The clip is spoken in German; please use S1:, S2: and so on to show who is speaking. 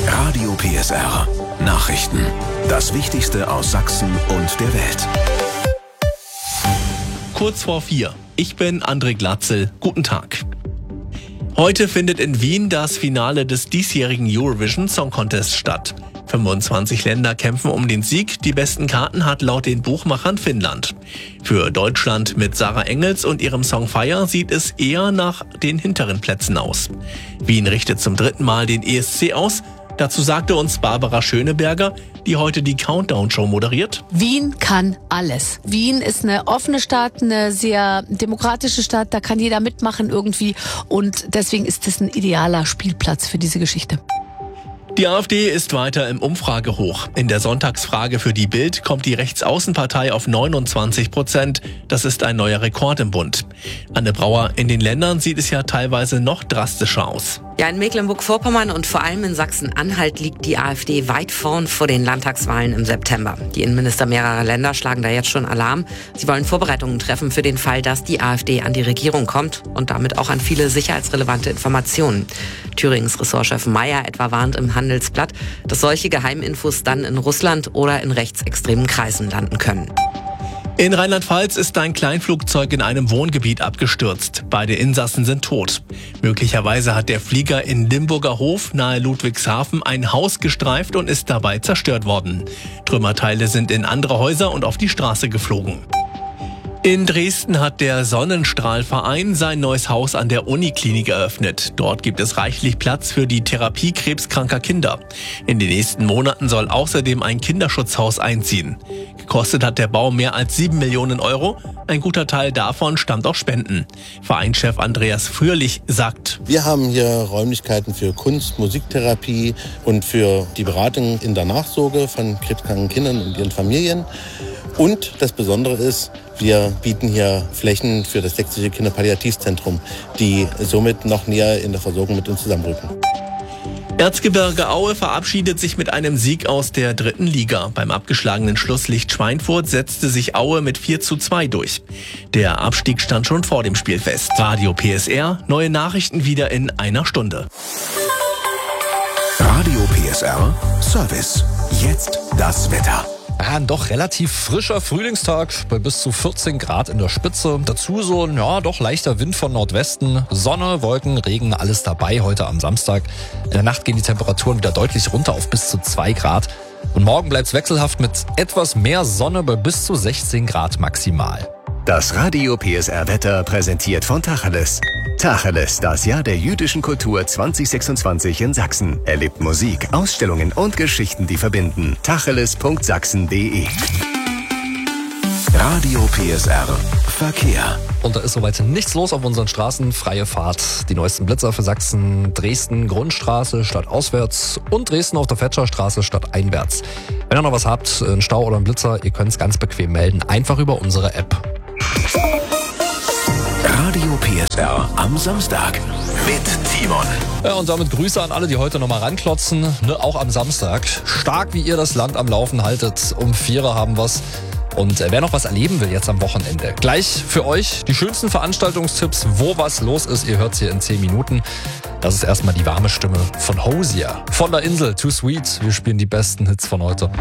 S1: Radio PSR. Nachrichten. Das Wichtigste aus Sachsen und der Welt.
S2: Kurz vor 4. Ich bin André Glatzel. Guten Tag. Heute findet in Wien das Finale des diesjährigen Eurovision Song Contest statt. 25 Länder kämpfen um den Sieg. Die besten Karten hat laut den Buchmachern Finnland. Für Deutschland mit Sarah Engels und ihrem Song Fire sieht es eher nach den hinteren Plätzen aus. Wien richtet zum 3. Mal den ESC aus. Dazu sagte uns Barbara Schöneberger, die heute die Countdown-Show moderiert.
S3: Wien kann alles. Wien ist eine offene Stadt, eine sehr demokratische Stadt. Da kann jeder mitmachen irgendwie. Und deswegen ist es ein idealer Spielplatz für diese Geschichte.
S2: Die AfD ist weiter im Umfragehoch. In der Sonntagsfrage für die Bild kommt die Rechtsaußenpartei auf 29%. Das ist ein neuer Rekord im Bund. Anne Brauer, in den Ländern sieht es ja teilweise noch drastischer aus.
S4: Ja, in Mecklenburg-Vorpommern und vor allem in Sachsen-Anhalt liegt die AfD weit vorn vor den Landtagswahlen im September. Die Innenminister mehrerer Länder schlagen da jetzt schon Alarm. Sie wollen Vorbereitungen treffen für den Fall, dass die AfD an die Regierung kommt und damit auch an viele sicherheitsrelevante Informationen. Thürings Ressortchef Mayer etwa warnt im Handelsblatt, dass solche Geheiminfos dann in Russland oder in rechtsextremen Kreisen landen können.
S2: In Rheinland-Pfalz ist ein Kleinflugzeug in einem Wohngebiet abgestürzt. Beide Insassen sind tot. Möglicherweise hat der Flieger in Limburger Hof nahe Ludwigshafen ein Haus gestreift und ist dabei zerstört worden. Trümmerteile sind in andere Häuser und auf die Straße geflogen. In Dresden hat der Sonnenstrahlverein sein neues Haus an der Uniklinik eröffnet. Dort gibt es reichlich Platz für die Therapie krebskranker Kinder. In den nächsten Monaten soll außerdem ein Kinderschutzhaus einziehen. Gekostet hat der Bau mehr als 7 Millionen Euro. Ein guter Teil davon stammt aus Spenden. Vereinschef Andreas Fröhlich sagt:
S5: Wir haben hier Räumlichkeiten für Kunst, Musiktherapie und für die Beratung in der Nachsorge von krebskranken Kindern und ihren Familien. Und das Besondere ist, wir bieten hier Flächen für das Sächsische Kinderpalliativzentrum, die somit noch näher in der Versorgung mit uns zusammenrücken.
S2: Erzgebirge Aue verabschiedet sich mit einem Sieg aus der 3. Liga. Beim abgeschlagenen Schlusslicht Schweinfurt setzte sich Aue mit 4:2 durch. Der Abstieg stand schon vor dem Spiel fest. Radio PSR, neue Nachrichten wieder in einer Stunde.
S1: Radio PSR Service. Jetzt das Wetter.
S6: Ja, ein doch relativ frischer Frühlingstag bei bis zu 14 Grad in der Spitze. Dazu so ein doch leichter Wind von Nordwesten. Sonne, Wolken, Regen, alles dabei heute am Samstag. In der Nacht gehen die Temperaturen wieder deutlich runter auf bis zu 2 Grad. Und morgen bleibt's wechselhaft mit etwas mehr Sonne bei bis zu 16 Grad maximal.
S7: Das Radio PSR Wetter präsentiert von Tacheles. Tacheles, das Jahr der jüdischen Kultur 2026 in Sachsen. Erlebt Musik, Ausstellungen und Geschichten, die verbinden. Tacheles.sachsen.de.
S1: Radio PSR Verkehr.
S6: Und da ist soweit nichts los auf unseren Straßen. Freie Fahrt. Die neuesten Blitzer für Sachsen: Dresden Grundstraße statt auswärts und Dresden auf der Fetscherstraße statt einwärts. Wenn ihr noch was habt, einen Stau oder einen Blitzer, ihr könnt es ganz bequem melden. Einfach über unsere App.
S1: Radio PSR am Samstag mit Timon.
S6: Ja, und damit Grüße an alle, die heute nochmal ranklotzen. Auch am Samstag. Stark, wie ihr das Land am Laufen haltet. Um 4 haben wir's. Und wer noch was erleben will jetzt am Wochenende, gleich für euch die schönsten Veranstaltungstipps, wo was los ist. Ihr hört's hier in 10 Minuten. Das ist erstmal die warme Stimme von Hosier. Von der Insel, Too Sweet. Wir spielen die besten Hits von heute.